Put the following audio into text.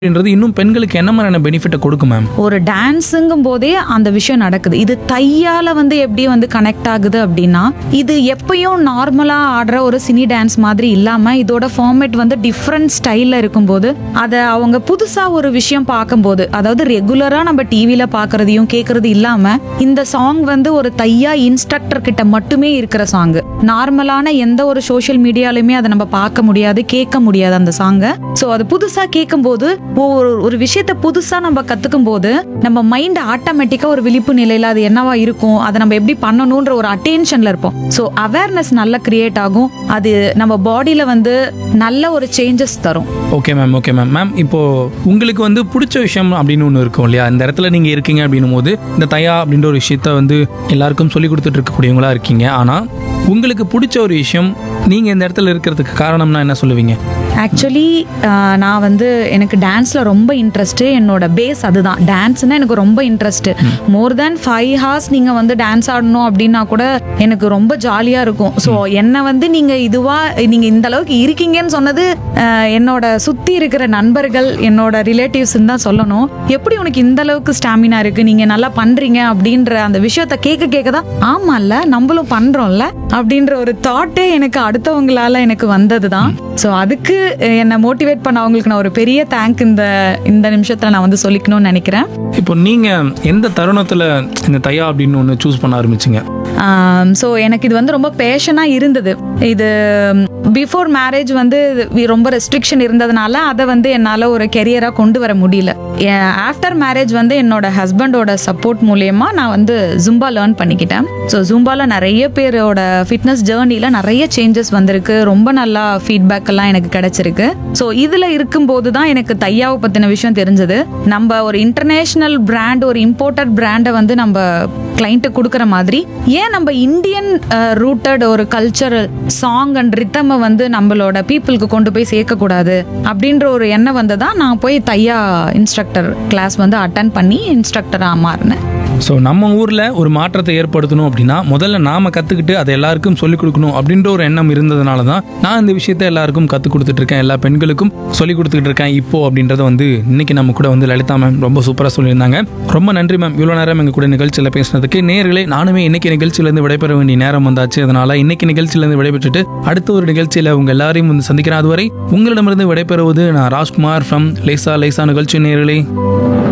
அப்படின்றது இன்னும் பெண்களுக்கு என்ன மாதிரியான பெனிஃபிட்டை கொடுக்கும் மேம்? ஒரு டான்ஸுங்கும் போதே அந்த விஷயம் நடக்குது. இது தையால எப்படி கனெக்ட் ஆகுது அப்படின்னா, இது எப்பயும் நார்மலா ஆடுற ஒரு சினி டான்ஸ் மாதிரி இல்லாம இதோட ஃபார்மேட் டிஃப்ரெண்ட் ஸ்டைல்ல இருக்கும்போது அதை அவங்க புதுசா ஒரு விஷயம் பார்க்கும்போது, அதாவது ரெகுலரா நம்ம டிவில பாக்குறதையும் கேட்கறது இல்லாம இந்த சாங் ஒரு தையா இன்ஸ்ட்ரக்டர் கிட்ட மட்டுமே இருக்கிற சாங். நார்மலான எந்த ஒரு சோஷியல் மீடியாலுமே அதை நம்ம பார்க்க முடியாது, கேட்க முடியாது அந்த சாங்க. ஸோ அது புதுசா கேட்கும்போது, ஒரு விஷயத்த புதுசா நம்ம கத்துக்கும் போது நம்ம மைண்ட் ஆட்டோமேட்டிக்கா ஒரு விழிப்பு நிலையில அது என்னவா இருக்கும், அதை நம்ம எப்படி பண்ணணும்ன்ற ஒரு அட்டென்ஷன்ல இருப்போம். ஸோ அவேர்னஸ் நல்லா கிரியேட் ஆகும். அது நம்ம பாடியில நல்ல ஒரு சேஞ்சஸ் தரும். Okay ma'am, okay ma'am. Ma'am, இப்போ உங்களுக்கு பிடிச்ச விஷயம் அப்படின்னு ஒன்று இருக்கும் இல்லையா? இந்த இடத்துல நீங்க இருக்கீங்க அப்படின்னும் போது இந்த தையா அப்படின்ற ஒரு விஷயத்த எல்லாருக்கும் சொல்லி கொடுத்துட்டு இருக்கக்கூடியவங்களா இருக்கீங்க. ஆனா உங்களுக்கு பிடிச்ச ஒரு விஷயம், நீங்க இந்த இடத்துல இருக்கிறதுக்கு காரணம்னா என்ன சொல்லுவீங்க? ஆக்சுவலி நான் எனக்கு டான்ஸ்ல ரொம்ப இன்ட்ரெஸ்ட். என்னோட பேஸ் அதுதான். டான்ஸ்னா எனக்கு ரொம்ப இன்ட்ரெஸ்ட். மோர் தேன் 5 hours நீங்க டான்ஸ் ஆடணும் அப்படின்னா கூட எனக்கு ரொம்ப ஜாலியா இருக்கும். ஸோ என்ன நீங்க இந்த அளவுக்கு இருக்கீங்கன்னு சொன்னது என்னோட சுத்தி இருக்கிற நண்பர்கள், என்னோட ரிலேட்டிவ்ஸ் தான் சொல்லணும். எப்படி உனக்கு இந்த அளவுக்கு ஸ்டாமினா இருக்கு, நீங்க நல்லா பண்றீங்க அப்படின்ற அந்த விஷயத்த கேட்க தான், ஆமா இல்ல நம்மளும் பண்றோம்ல அப்படின்ற ஒரு தாட்டே எனக்கு அடுத்தவங்களால எனக்கு வந்ததுதான். ஸோ அதுக்கு என்னை மோட்டிவேட் பண்ண அவங்களுக்கு நான் ஒரு பெரிய தேங்க் இந்த நிமிஷத்துல நான் சொல்லிக்கணும்னு நினைக்கிறேன். இப்போ நீங்க எந்த தருணத்துல இந்த தையா அப்படின்னு ஒன்று சூஸ் பண்ண ஆரம்பிச்சிங்க? ஸோ எனக்கு இது ரொம்ப பேஷனா இருந்தது. இது பிஃபோர் மேரேஜ் ரொம்ப ரெஸ்ட்ரிக்ஷன் இருந்ததுனால அதை என்னால் ஒரு கெரியராக கொண்டு வர முடியல. ஆஃப்டர் மேரேஜ் என்னோட ஹஸ்பண்டோட சப்போர்ட் மூலயமா நான் ஜும்பா லேர்ன் பண்ணிக்கிட்டேன். ஸோ ஜும்பால நிறைய பேரோட ஃபிட்னஸ் ஜேர்னியில் நிறைய சேஞ்சஸ் வந்திருக்கு. ரொம்ப நல்லா ஃபீட்பேக் எல்லாம் எனக்கு கிடைச்சிருக்கு. ஸோ இதில் இருக்கும்போது தான் எனக்கு தையாவை பற்றின விஷயம் தெரிஞ்சது. நம்ம ஒரு இன்டர்நேஷ்னல் பிராண்ட், ஒரு இம்போர்ட்டட் பிராண்டை நம்ம கிளைண்ட்டுக்கு கொடுக்குற மாதிரி, ஏன் நம்ம இந்தியன் ரூட்டட் ஒரு கல்ச்சரல் சாங் அண்ட் ரித்தம் நம்மளோட பீப்புளுக்கு கொண்டு போய் சேர்க்கக்கூடாது அப்படின்ற ஒரு எண்ணம் தான் நான் போய் தையா இன்ஸ்ட்ரக்டர் கிளாஸ் அட்டென்ட் பண்ணி இன்ஸ்ட்ரக்டராக மாறினேன். ஸோ நம்ம ஊரில் ஒரு மாற்றத்தை ஏற்படுத்தணும் அப்படின்னா முதல்ல நாம் கற்றுக்கிட்டு அதை எல்லாருக்கும் சொல்லிக் கொடுக்கணும் அப்படின்ற ஒரு எண்ணம் இருந்ததுனால தான் நான் இந்த விஷயத்தை எல்லாருக்கும் கற்றுக் கொடுத்துட்ருக்கேன், எல்லா பெண்களுக்கும் சொல்லிக் கொடுத்துட்டு இருக்கேன் இப்போ அப்படின்றத இன்னைக்கு நம்ம கூட லலிதா மேம் ரொம்ப சூப்பராக சொல்லியிருந்தாங்க. ரொம்ப நன்றி மேம், இவ்வளோ நேரம் எங்கள் கூட நிகழ்ச்சியில் பேசினதுக்கு. நேயர்களே, நானுமே இன்னைக்கு நிகழ்ச்சியிலேருந்து விடைபெற வேண்டிய நேரம் வந்தாச்சு. அதனால் இன்னைக்கு நிகழ்ச்சியிலேருந்து விடைபெற்றுட்டு அடுத்த ஒரு நிகழ்ச்சியில் உங்கள் எல்லாரையும் சந்திக்கிறேன். அதுவரை உங்களிடமிருந்து விடைபெறுவது நான் ராஜ்குமார் ஃப்ரம் லேசா நிகழ்ச்சி. நேயர்களே.